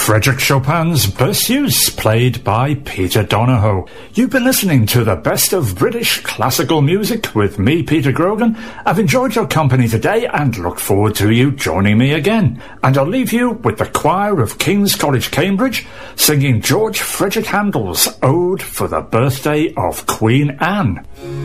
Frédéric Chopin's Berceuse, played by Peter Donahoe. You've been listening to the best of British classical music with me, Peter Grogan. I've enjoyed your company today and look forward to you joining me again. And I'll leave you with the choir of King's College, Cambridge, singing George Frederick Handel's Ode for the Birthday of Queen Anne.